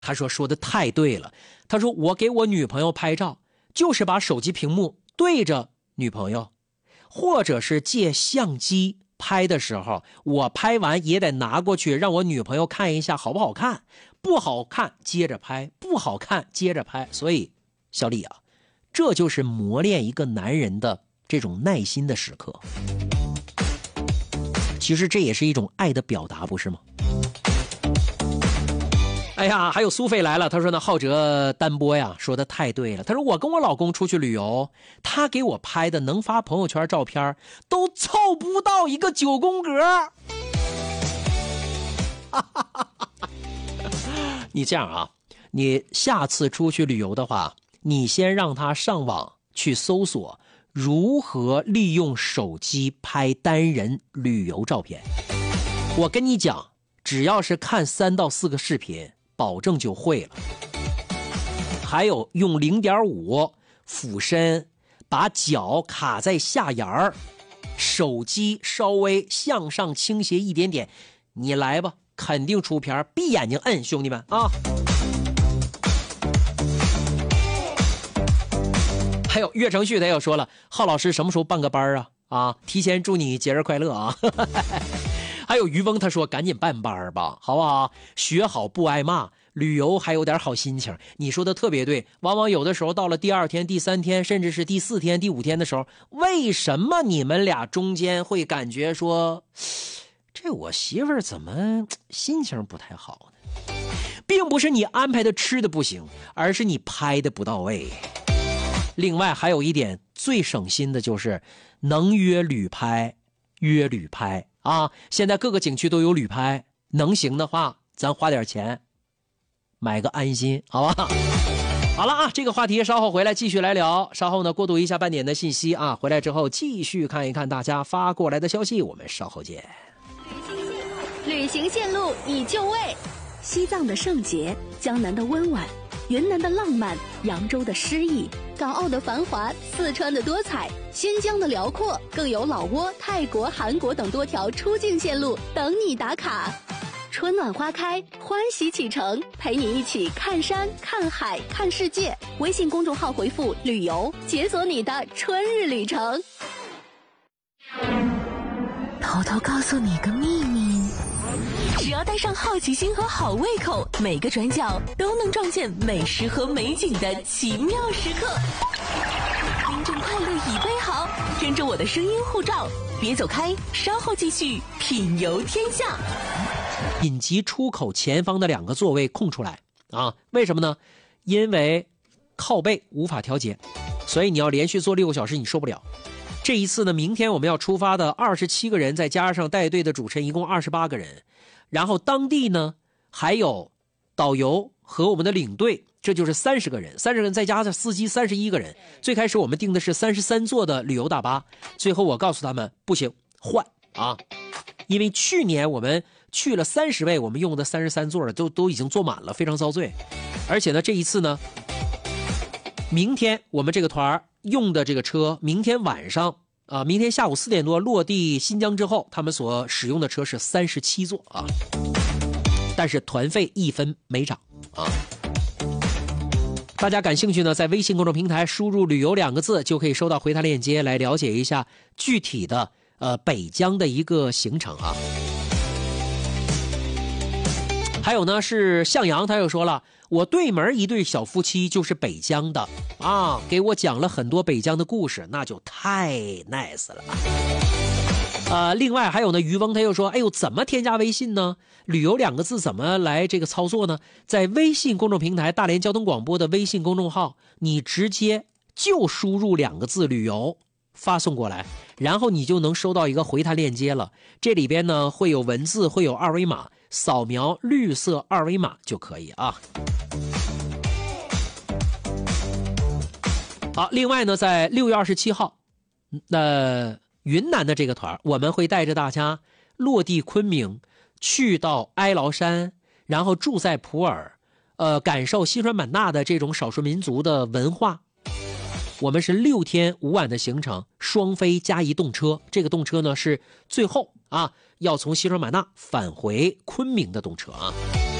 他说的太对了。他说我给我女朋友拍照，就是把手机屏幕对着女朋友，或者是借相机拍的时候，我拍完也得拿过去让我女朋友看一下好不好看，不好看接着拍，不好看接着拍。所以小李啊，这就是磨练一个男人的这种耐心的时刻。其实这也是一种爱的表达，不是吗？哎呀，还有苏菲来了，他说呢，浩哲单播呀，说的太对了。他说我跟我老公出去旅游，他给我拍的能发朋友圈照片都凑不到一个9宫格。你这样啊，你下次出去旅游的话，你先让他上网去搜索如何利用手机拍单人旅游照片。我跟你讲，只要是看3到4个视频，保证就会了。还有用0.5俯身，把脚卡在下沿儿，手机稍微向上倾斜一点点，你来吧，肯定出片，闭眼睛摁，兄弟们啊！还有岳承旭他又说了，浩老师什么时候办个班啊？提前祝你节日快乐啊！还有于翁他说赶紧办班吧，好不好？学好不挨骂，旅游还有点好心情。你说的特别对，往往有的时候到了第2天、第3天，甚至是第4天、第5天的时候，为什么你们俩中间会感觉说，这我媳妇儿怎么心情不太好呢？并不是你安排的吃的不行，而是你拍的不到位。另外还有一点最省心的就是能约旅拍啊！现在各个景区都有旅拍，能行的话咱花点钱买个安心，好吧？好了啊，这个话题稍后回来继续来聊。稍后呢过渡一下半点的信息啊，回来之后继续看一看大家发过来的消息，我们稍后见。 旅行线路已就位，西藏的圣洁，江南的温婉，云南的浪漫，扬州的诗意，港澳的繁华，四川的多彩，新疆的辽阔，更有老挝、泰国、韩国等多条出境线路等你打卡。春暖花开，欢喜启程，陪你一起看山、看海、看世界。微信公众号回复“旅游”，解锁你的春日旅程。 偷偷告诉你个秘密，只要带上好奇心和好胃口，每个转角都能撞见美食和美景的奇妙时刻。听众快乐已备好，跟着我的声音护照，别走开，稍后继续品游天下。 紧急出口前方的2个座位空出来啊？为什么呢？因为靠背无法调节，所以你要连续坐6个小时你受不了。这一次呢，明天我们要出发的27个人，再加上带队的主持人，一共28个人。然后当地呢还有导游和我们的领队，这就是30个人，30个人再加上司机31个人。最开始我们订的是33座的旅游大巴，最后我告诉他们不行，换啊，因为去年我们去了30位，我们用的33座的都已经坐满了，非常遭罪。而且呢，这一次呢，明天我们这个团用的这个车，明天晚上明天下午4点多落地新疆之后，他们所使用的车是37座啊，但是团费1分没涨啊。大家感兴趣呢，在微信公众平台输入“旅游”2个字，就可以收到回弹链接，来了解一下具体的北疆的一个行程啊。还有呢，是向阳，他又说了，我对门一对小夫妻就是北疆的啊，给我讲了很多北疆的故事，那就太 nice 了。另外还有呢，于翁他又说，哎呦，怎么添加微信呢？旅游2个字怎么来这个操作呢？在微信公众平台大连交通广播的微信公众号，你直接就输入2个字旅游，发送过来，然后你就能收到一个回弹链接了。这里边呢会有文字，会有2维码，扫描绿色2维码就可以啊。好，另外呢，在6月27号，云南的这个团，我们会带着大家落地昆明，去到哀牢山，然后住在普洱，感受西双版纳的这种少数民族的文化。我们是6天5晚的行程，双飞加一动车，这个动车呢是最后要从西双版纳返回昆明的动车啊。